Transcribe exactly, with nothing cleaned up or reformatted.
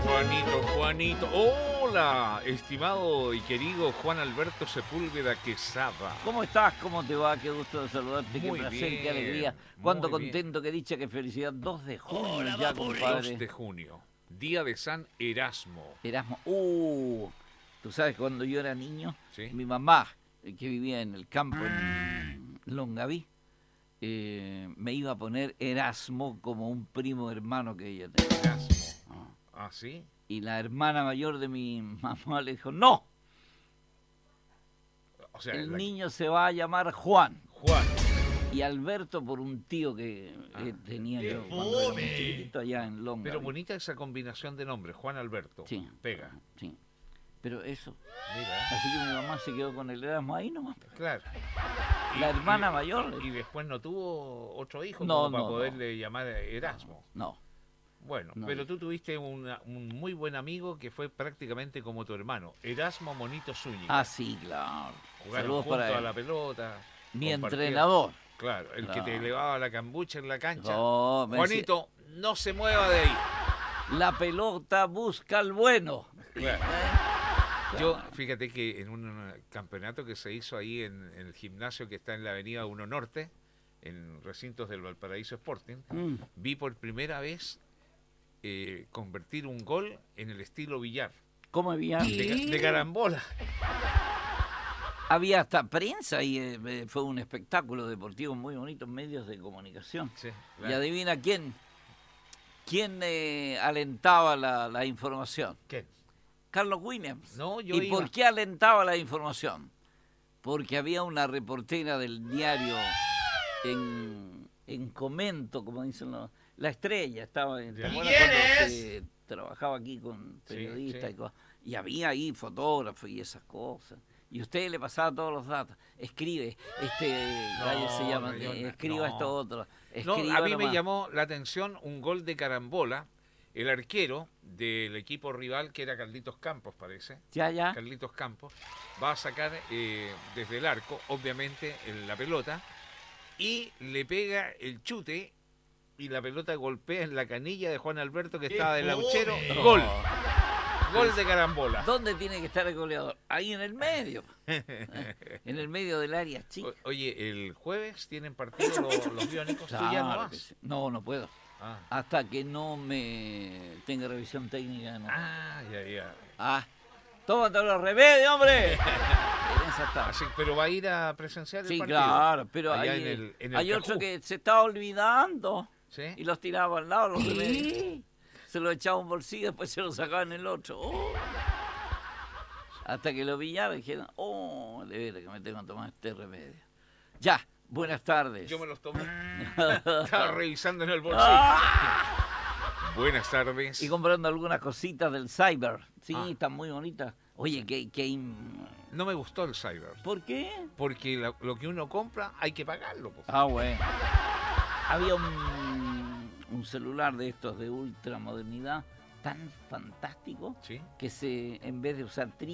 Juanito, Juanito. Hola, estimado y querido Juan Alberto Sepúlveda Quesada. ¿Cómo estás? ¿Cómo te va? Qué gusto de saludarte, qué Muy placer, bien, qué alegría. Cuánto muy contento, qué dicha, qué felicidad. dos de junio Hola, ya, Vapuris. compadre. dos de junio, día de San Erasmo. Erasmo. Uh, tú sabes, cuando yo era niño, Sí. mi mamá, eh, que vivía en el campo, en Longaví, eh, me iba a poner Erasmo como un primo hermano que ella tenía. Erasmo. Ah. ¿Ah, sí? Y la hermana mayor de mi mamá le dijo, no, O sea, el la- niño se va a llamar Juan. Juan. Y Alberto por un tío que Ah. eh, tenía ¡Qué yo cuando era muy fome! chiquitito allá en Longaví. Pero bonita esa combinación de nombres, Juan Alberto. Sí. Pega. Sí. Pero eso. Mira, Así que mi mamá se quedó con el Erasmo ahí nomás. claro. La Y- hermana y- mayor. Y después no tuvo otro hijo No, como para no, poderle llamar Erasmo. No. Bueno, No, pero no. tú tuviste una- un muy buen amigo que fue prácticamente como tu hermano, Erasmo Monito Zúñiga. Ah, sí, claro. Jugaron Saludos juntos para a él. la pelota. Mi compartían. entrenador. Claro, el que Claro. te elevaba la cambucha en la cancha. No, me decía, Juanito, no se mueva de ahí. la pelota busca al bueno. Claro. ¿Eh? Yo, fíjate que en un campeonato que se hizo ahí en, en el gimnasio que está en la avenida uno Norte, en recintos del Valparaíso Sporting, Mm. vi por primera vez eh, convertir un gol en el estilo billar, ¿Cómo había? de, ca- de carambola. Había hasta prensa y eh, eh, fue un espectáculo deportivo muy bonito en medios de comunicación. Sí, Y claro. adivina quién, quién eh, alentaba la, la información. ¿Qué? Carlos Williams. No, yo ¿Y iba. por qué alentaba la información? Porque había una reportera del diario en, en Comento, como dicen los, La Estrella, estaba en, ¿te Ya. acuerdas ¿Quién cuando es? se trabajaba aquí con Sí, periodistas sí. y cosas? Y había ahí fotógrafos y esas cosas. Y usted le pasaba todos los datos. Escribe, este No, gallo se llama, no, yo eh, no. escriba No. esto otro. No, Escriba a mí me nomás. llamó la atención un gol de carambola. El arquero del equipo rival, que era Carlitos Campos, parece. Ya, ya. Carlitos Campos va a sacar eh, desde el arco, obviamente, en la pelota, y le pega el chute y la pelota golpea en la canilla de Juan Alberto, que ¡Qué estaba de lauchero. fome! Gol. Gol de carambola. ¿Dónde tiene que estar el goleador? Ahí en el medio. En el medio del área chica. O- Oye, el jueves tienen partido los, los biónicos. ¿Tú ya no Claro vas? que sí. No, no puedo. Ah. Hasta que no me tenga revisión técnica. No. Ah, ya, ya. Ah, tómate los remedios, hombre. En esa estaba. Así, pero va a ir a presenciar el Sí, partido. claro, pero Allá hay, en el- en el hay otro Cajú. que se estaba olvidando ¿Sí? y los tiraba al lado los remedios. Se lo echaba un bolsillo y después se lo sacaba en el otro. Oh. Hasta que lo pillaron y dijeron, oh, de veras que me tengo que tomar este remedio. Ya, buenas tardes. Yo me los tomé. Estaba revisando en el bolsillo. Ah. Buenas tardes. Y comprando algunas cositas del cyber. Sí, Ah. están muy bonitas. Oye, que... que... No me gustó el cyber. ¿Por qué? Porque la- lo que uno compra hay que pagarlo. Po. Ah, bueno. Había un, un celular de estos de ultramodernidad tan fantástico ¿Sí? que se en vez de usar tri